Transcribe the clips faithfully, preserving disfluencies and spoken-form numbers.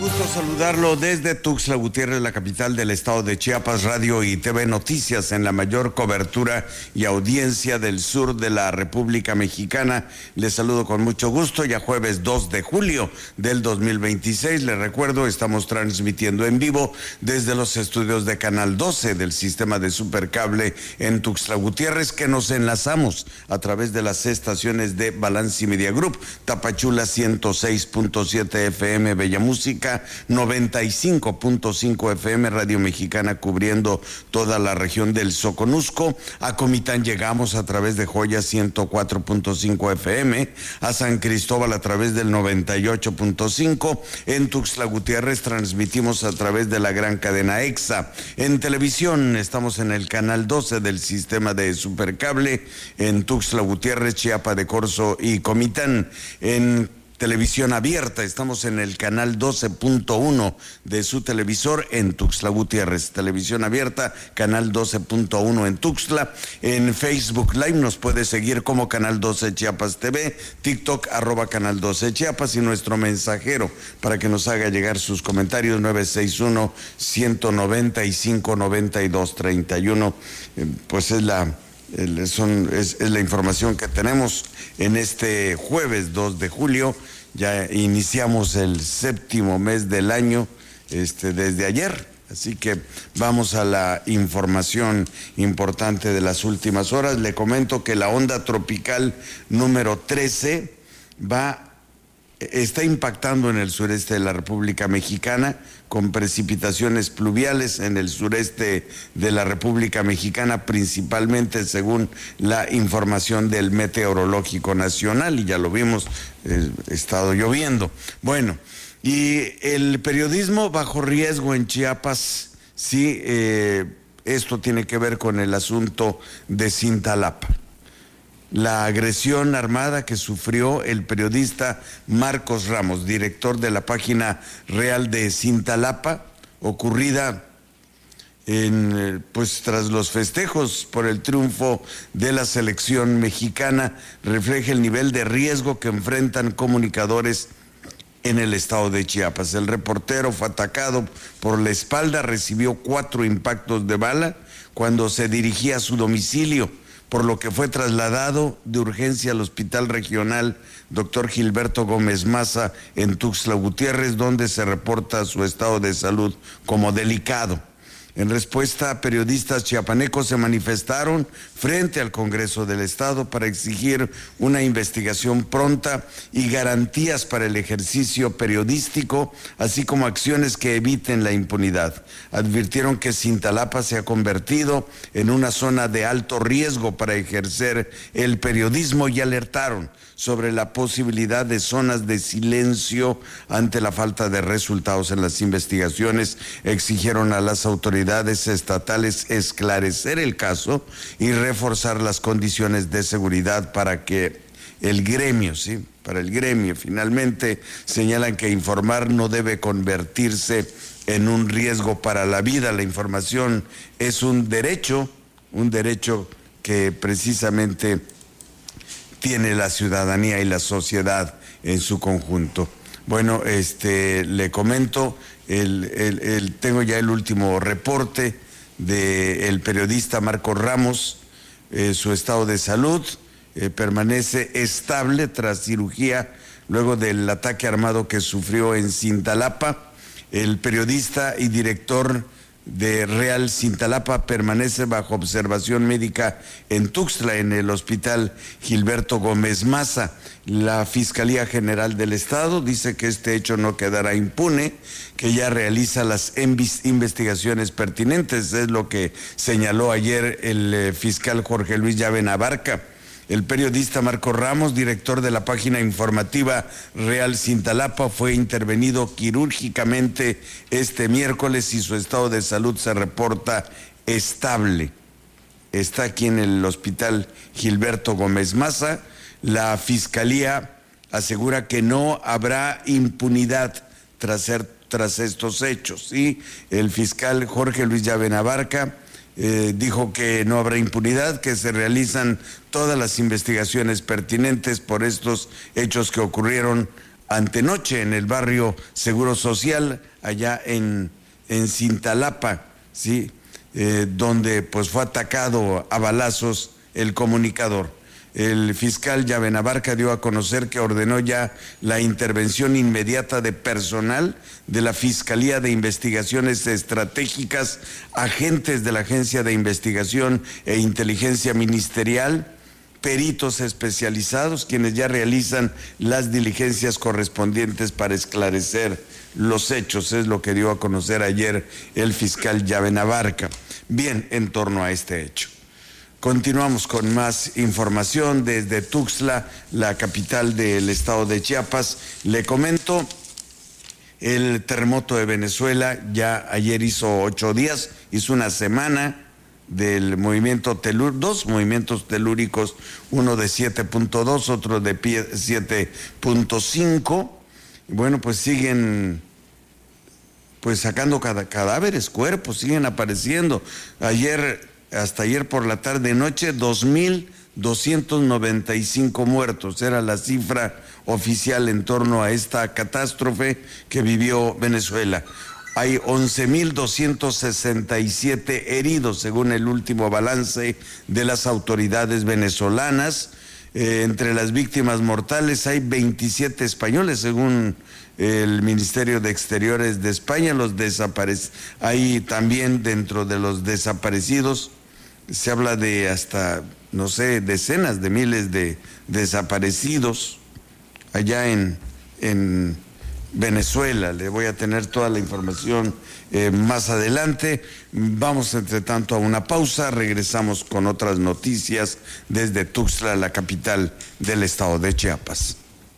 Gusto saludarlo desde Tuxtla Gutiérrez, la capital del estado de Chiapas, Radio y T V Noticias en la mayor cobertura y audiencia del sur de la República Mexicana. Les saludo con mucho gusto, ya jueves dos de julio del dos mil veintiséis. Les recuerdo, estamos transmitiendo en vivo desde los estudios de Canal doce del sistema de Supercable en Tuxtla Gutiérrez, que nos enlazamos a través de las estaciones de Balance Media Group, Tapachula ciento seis punto siete F M, Bella Música, noventa y cinco punto cinco F M, Radio Mexicana cubriendo toda la región del Soconusco. A Comitán llegamos a través de Joya ciento cuatro punto cinco F M, a San Cristóbal a través del noventa y ocho punto cinco, en Tuxtla Gutiérrez transmitimos a través de la gran cadena EXA. En televisión estamos en el canal doce del sistema de Supercable en Tuxtla Gutiérrez, Chiapa de Corzo y Comitán. En televisión abierta estamos en el canal doce punto uno de su televisor en Tuxtla Gutiérrez. Televisión abierta, canal doce punto uno en Tuxtla. En Facebook Live nos puede seguir como Canal doce Chiapas T V, TikTok arroba Canal doce Chiapas, y nuestro mensajero para que nos haga llegar sus comentarios nueve seis uno, uno nueve cinco, nueve dos tres uno. Eh, pues es la... El, son, es, es la información que tenemos en este jueves dos de julio. Ya iniciamos el séptimo mes del año este, desde ayer, así que vamos a la información importante de las últimas horas. Le comento que la onda tropical número trece va está impactando en el sureste de la República Mexicana, con precipitaciones pluviales en el sureste de la República Mexicana, principalmente según la información del Meteorológico Nacional, y ya lo vimos, eh, ha estado lloviendo. Bueno, y el periodismo bajo riesgo en Chiapas, sí, eh, esto tiene que ver con el asunto de Cintalapa. La agresión armada que sufrió el periodista Marcos Ramos, director de la página real de Cintalapa, ocurrida en, pues, tras los festejos por el triunfo de la selección mexicana, refleja el nivel de riesgo que enfrentan comunicadores en el estado de Chiapas. El reportero fue atacado por la espalda, recibió cuatro impactos de bala cuando se dirigía a su domicilio, por lo que fue trasladado de urgencia al Hospital Regional doctor Gilberto Gómez Maza en Tuxtla Gutiérrez, donde se reporta su estado de salud como delicado. En respuesta, periodistas chiapanecos se manifestaron frente al Congreso del Estado para exigir una investigación pronta y garantías para el ejercicio periodístico, así como acciones que eviten la impunidad. Advirtieron que Cintalapa se ha convertido en una zona de alto riesgo para ejercer el periodismo y alertaron sobre la posibilidad de zonas de silencio ante la falta de resultados en las investigaciones. Exigieron a las autoridades estatales esclarecer el caso y reforzar las condiciones de seguridad para que el gremio, sí, para el gremio, finalmente señalan que informar no debe convertirse en un riesgo para la vida. La información es un derecho, un derecho que precisamente tiene la ciudadanía y la sociedad en su conjunto. Bueno, este, le comento, el, el, el, tengo ya el último reporte del periodista Marcos Ramos. Eh, su estado de salud eh, permanece estable tras cirugía luego del ataque armado que sufrió en Cintalapa. El periodista y director de Real Cintalapa permanece bajo observación médica en Tuxtla, en el Hospital Gilberto Gómez Maza. La Fiscalía General del Estado dice que este hecho no quedará impune, que ya realiza las investigaciones pertinentes, es lo que señaló ayer el eh, fiscal Jorge Luis Llave Abarca. El periodista Marcos Ramos, director de la página informativa Real Cintalapa, fue intervenido quirúrgicamente este miércoles y su estado de salud se reporta estable. Está aquí en el Hospital Gilberto Gómez Maza. La Fiscalía asegura que no habrá impunidad tras, ser, tras estos hechos. Y el fiscal Jorge Luis Llave Abarca Eh, dijo que no habrá impunidad, que se realizan todas las investigaciones pertinentes por estos hechos que ocurrieron antenoche en el barrio Seguro Social, allá en, en Cintalapa, ¿sí? Eh, donde pues fue atacado a balazos el comunicador. El fiscal Llave Navarca dio a conocer que ordenó ya la intervención inmediata de personal de la Fiscalía de Investigaciones Estratégicas, agentes de la Agencia de Investigación e Inteligencia Ministerial, peritos especializados, quienes ya realizan las diligencias correspondientes para esclarecer los hechos, es lo que dio a conocer ayer el fiscal Llave Navarca. Bien, en torno a este hecho. Continuamos con más información desde Tuxtla, la capital del estado de Chiapas. Le comento, el terremoto de Venezuela ya ayer hizo ocho días, hizo una semana del movimiento telúrico, dos movimientos telúricos, uno de siete punto dos, otro de siete punto cinco. Bueno, pues siguen pues sacando cada, cadáveres, cuerpos, siguen apareciendo. Ayer... Hasta ayer por la tarde noche, dos mil doscientos noventa y cinco muertos. Era la cifra oficial en torno a esta catástrofe que vivió Venezuela. Hay once mil doscientos sesenta y siete heridos, según el último balance de las autoridades venezolanas. Eh, entre las víctimas mortales hay veintisiete españoles, según el Ministerio de Exteriores de España. Los desaparecidos, hay también dentro de los desaparecidos, se habla de hasta, no sé, decenas de miles de desaparecidos allá en, en Venezuela. Le voy a tener toda la información eh, más adelante. Vamos entre tanto a una pausa, regresamos con otras noticias desde Tuxtla, la capital del estado de Chiapas.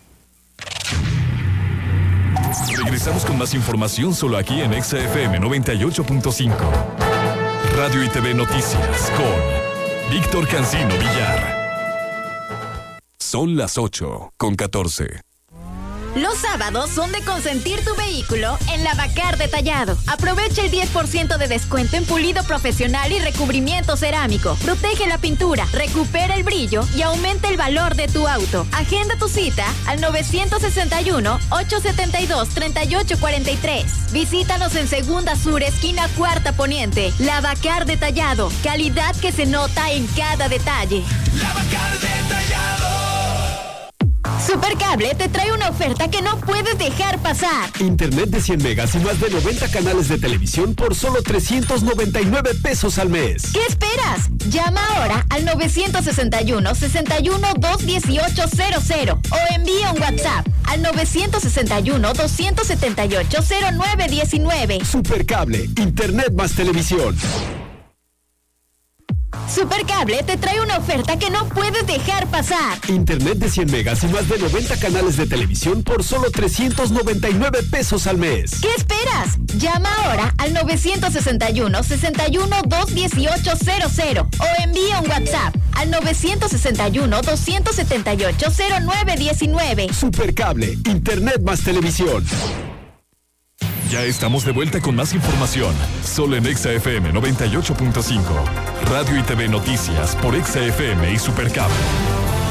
Regresamos con más información solo aquí en Exa F M noventa y ocho punto cinco. Radio y T V Noticias con Víctor Cancino Villar. Son las ocho con catorce. Los sábados son de consentir tu vehículo en Lavacar Detallado. Aprovecha el diez por ciento de descuento en pulido profesional y recubrimiento cerámico. Protege la pintura, recupera el brillo y aumenta el valor de tu auto. Agenda tu cita al nueve seis uno, ocho siete dos, tres ocho cuatro tres. Visítanos en Segunda Sur, esquina Cuarta Poniente. Lavacar Detallado. Calidad que se nota en cada detalle. Lavacar Detallado. Supercable te trae una oferta que no puedes dejar pasar. Internet de cien megas y más de noventa canales de televisión por solo trescientos noventa y nueve pesos al mes. ¿Qué esperas? Llama ahora al nueve seis uno, seis uno, dos uno ocho cero cero o envía un WhatsApp al nueve seis uno, dos siete ocho, cero nueve uno nueve. Supercable, Internet más televisión. Supercable te trae una oferta que no puedes dejar pasar. Internet de cien megas y más de noventa canales de televisión por solo trescientos noventa y nueve pesos al mes. ¿Qué esperas? Llama ahora al nueve seis uno, seis uno, dos uno ocho cero cero o envía un WhatsApp al nueve seis uno, dos siete ocho, cero nueve uno nueve. Supercable, Internet más televisión. Ya estamos de vuelta con más información, solo en Exa F M noventa y ocho punto cinco. Radio y T V Noticias por Exa F M y Supercable.